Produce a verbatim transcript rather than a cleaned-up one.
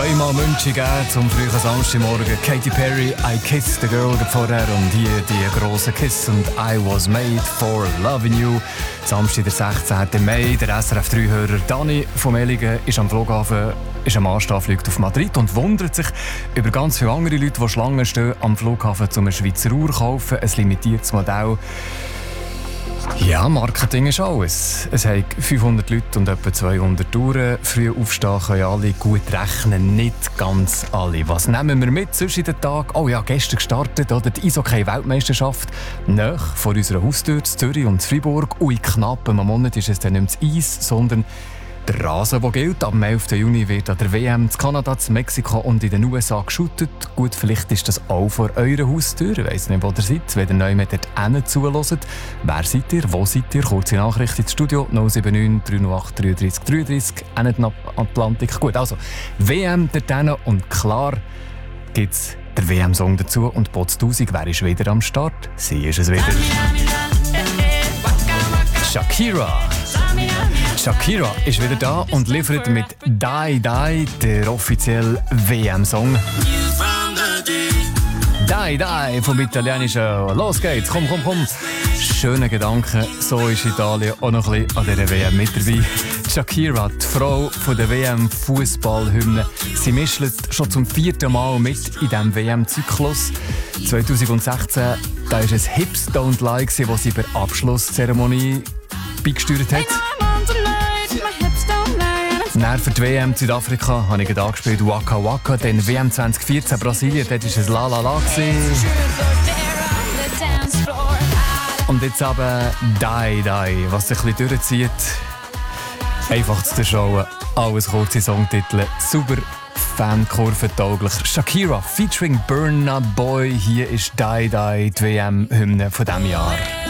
Zweimal München gegeben zum frühen Samstagmorgen. Katy Perry, I Kissed the Girl vorher und hier die grosse Kiss und I Was Made for Loving You. Samstag, der sechzehnten Mai. Der S R F drei Hörer Dani vom Eligen ist am Flughafen, ist am Anstehen, fliegt auf Madrid und wundert sich über ganz viele andere Leute, die Schlangen stehen am Flughafen, um ein Schweizer Uhr zu kaufen. Ein limitiertes Modell. Ja, Marketing ist alles. Es haben fünfhundert Leute und etwa zweihundert Uhren. Früh aufstehen können alle, gut rechnen nicht ganz alle. Was nehmen wir mit sonst in den Tag? Oh ja, gestern gestartet, oder? Die Eishockey-Weltmeisterschaft. Nahe vor unserer Haustür in Zürich und in Freiburg. Und in knapp einem Monat ist es dann nicht mehr das Eis, sondern der Rasen, der gilt. Am elften Juni wird an der W M in Kanada, in Mexiko und in den U S A geshootet. Gut, vielleicht ist das auch vor eurer Haustür. Ich weiss nicht, wo ihr seid. Wenn ihr neu mit dort hinten zuhört. Wer seid ihr? Wo seid ihr? Kurze Nachricht ins Studio null sieben neun, drei null acht, drei drei drei drei. Hinten Atlantik. Gut, also W M dort hinten und klar gibt es den W M-Song dazu. Und Bots tausend, wer ist wieder am Start? Sie ist es wieder. Shakira. Shakira ist wieder da und liefert mit Die Die der offizielle W M-Song. Die Die vom Italienischen. Los geht's, komm, komm, komm. Schöne Gedanken, so ist Italien auch noch ein bisschen an dieser W M mit dabei. Shakira, die Frau von der W M-Fußballhymne. Sie mischt schon zum vierten Mal mit in diesem W M-Zyklus. zwanzig sechzehn da war es Hips Don't Lie, wo sie bei der Abschlusszeremonie beigesteuert hat. Nach für die W M Südafrika habe ich gerade angespielt Waka Waka, dann W M zwanzig vierzehn Brasilien, dort war es La La La. Und jetzt aber Die Die, was sich ein bisschen durchzieht. Einfach zu schauen, alles kurze Songtitel, super Fankurventauglich. Shakira featuring Burna Boy, hier ist Die Die, die W M-Hymne von diesem Jahr.